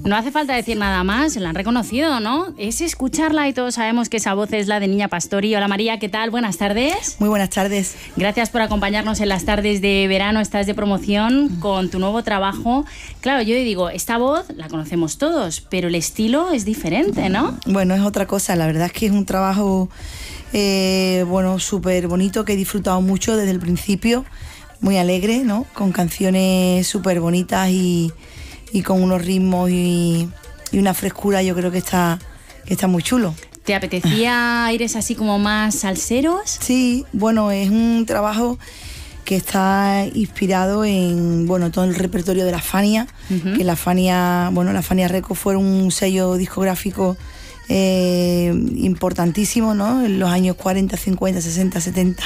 No hace falta decir nada más, la han reconocido, ¿no? Es escucharla y todos sabemos que esa voz es la de Niña Pastori. Hola María, ¿qué tal? Buenas tardes. Muy buenas tardes. Gracias por acompañarnos en las tardes de verano, estás de promoción con tu nuevo trabajo. Claro, yo digo, esta voz la conocemos todos, pero el estilo es diferente, ¿no? Bueno, es otra cosa, la verdad es que es un trabajo súper bonito que he disfrutado mucho desde el principio, muy alegre, ¿no? Con canciones súper bonitas y con unos ritmos y una frescura, yo creo que está muy chulo. ¿Te apetecía aires así como más salseros? Sí, bueno, es un trabajo que está inspirado en todo el repertorio de la Fania, que la Fania Records fue un sello discográfico importantísimo, ¿no? En los años 40, 50, 60, 70.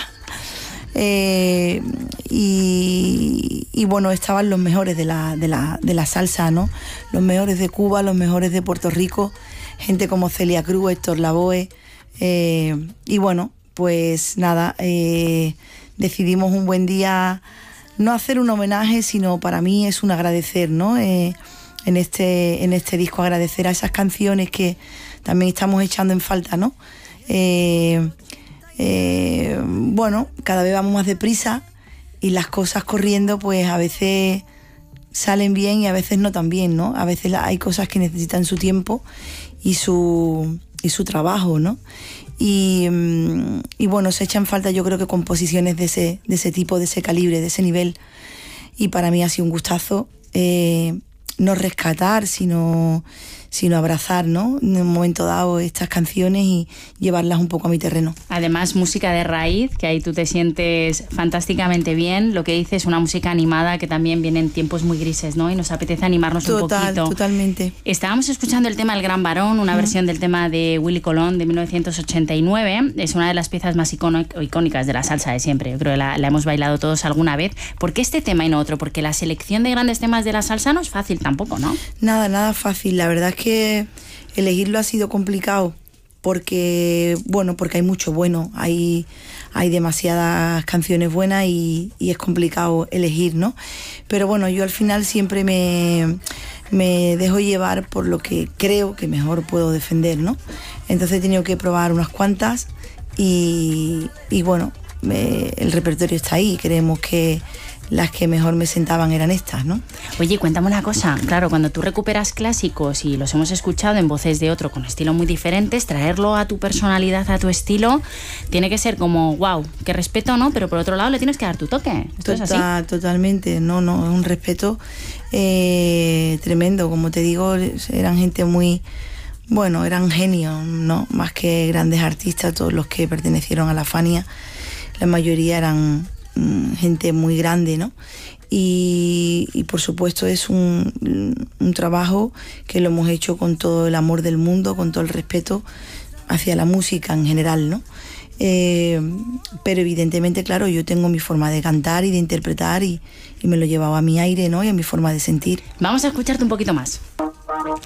Y bueno, estaban los mejores de la salsa, ¿no? Los mejores de Cuba, los mejores de Puerto Rico, gente como Celia Cruz, Héctor Lavoe, y bueno, pues nada, decidimos un buen día no hacer un homenaje, sino para mí es un agradecer, ¿no? En este disco agradecer a esas canciones que también estamos echando en falta, ¿no? Cada vez vamos más deprisa y las cosas corriendo pues a veces salen bien y a veces no tan bien, ¿no? A veces hay cosas que necesitan su tiempo y su trabajo, ¿no? Y bueno, se echan falta, yo creo que composiciones de ese tipo, de ese calibre, de ese nivel, y para mí ha sido un gustazo no rescatar, sino abrazar, ¿no? En un momento dado estas canciones y llevarlas un poco a mi terreno. Además, música de raíz, que ahí tú te sientes fantásticamente bien. Lo que dices, una música animada que también viene en tiempos muy grises, ¿no? Y nos apetece animarnos un poquito. Totalmente. Estábamos escuchando el tema El Gran Varón, una versión del tema de Willy Colón de 1989. Es una de las piezas más icónicas de la salsa de siempre. Yo creo que la hemos bailado todos alguna vez. ¿Por qué este tema y no otro? Porque la selección de grandes temas de la salsa no es fácil tampoco, ¿no? Nada fácil. La verdad es que elegirlo ha sido complicado porque hay mucho bueno, hay demasiadas canciones buenas y es complicado elegir, ¿no? Pero bueno, yo al final siempre me dejo llevar por lo que creo que mejor puedo defender, ¿no? Entonces he tenido que probar unas cuantas y bueno, el repertorio está ahí. Creemos que las que mejor me sentaban eran estas, ¿no? Oye, cuéntame una cosa. Claro, cuando tú recuperas clásicos y los hemos escuchado en voces de otro con estilos muy diferentes, traerlo a tu personalidad, a tu estilo, tiene que ser como, wow, qué respeto, ¿no? Pero por otro lado le tienes que dar tu toque. ¿Esto es así? Totalmente. No, es un respeto tremendo. Como te digo, eran gente muy... eran genios, ¿no? Más que grandes artistas, todos los que pertenecieron a la Fania, la mayoría eran gente muy grande, ¿no? Y por supuesto es un trabajo que lo hemos hecho con todo el amor del mundo, con todo el respeto hacia la música en general, ¿no? Pero evidentemente, claro, yo tengo mi forma de cantar y de interpretar y me lo llevaba a mi aire, ¿no? Y a mi forma de sentir. Vamos a escucharte un poquito más.